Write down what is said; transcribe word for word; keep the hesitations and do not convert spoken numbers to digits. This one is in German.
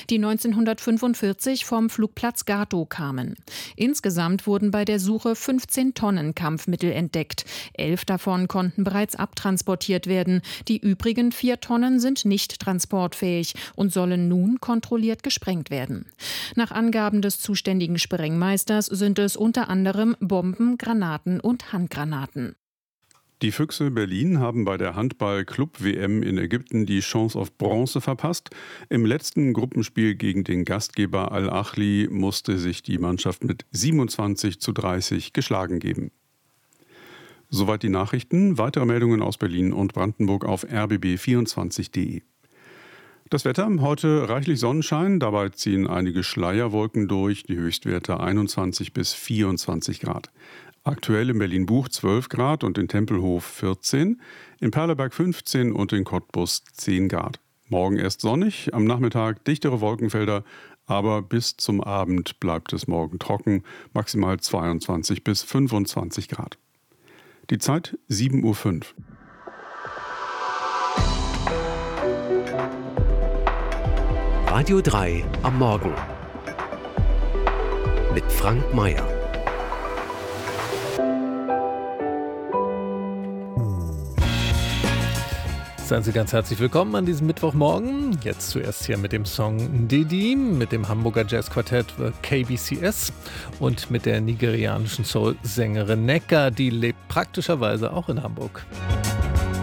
die neunzehnhundertfünfundvierzig vom Flugplatz Gatow kamen. Insgesamt wurden bei der Suche fünfzehn Tonnen Kampfmittel entdeckt. Elf davon konnten bereits abtransportiert werden. Die übrigen vier Tonnen sind nicht transportfähig und sollen nun kontrolliert gesprengt werden. Nach Angaben des zuständigen Sprengmeisters sind es unter anderem Bomben, Granaten und Handgranaten. Die Füchse Berlin haben bei der Handball-Club-W M in Ägypten die Chance auf Bronze verpasst. Im letzten Gruppenspiel gegen den Gastgeber Al-Ahly musste sich die Mannschaft mit siebenundzwanzig zu dreißig geschlagen geben. Soweit die Nachrichten. Weitere Meldungen aus Berlin und Brandenburg auf r b b vierundzwanzig punkt d e. Das Wetter, heute reichlich Sonnenschein, dabei ziehen einige Schleierwolken durch, die Höchstwerte einundzwanzig bis vierundzwanzig Grad. Aktuell in Berlin-Buch zwölf Grad und in Tempelhof vierzehn, in Perleberg fünfzehn und in Cottbus zehn Grad. Morgen erst sonnig, am Nachmittag dichtere Wolkenfelder, aber bis zum Abend bleibt es morgen trocken, maximal zweiundzwanzig bis fünfundzwanzig Grad. Die Zeit sieben Uhr fünf. Radio drei am Morgen mit Frank Mayer. Seien Sie ganz herzlich willkommen an diesem Mittwochmorgen. Jetzt zuerst hier mit dem Song Didi, mit dem Hamburger Jazzquartett K B C S und mit der nigerianischen Soul-Sängerin Nneka, die lebt praktischerweise auch in Hamburg.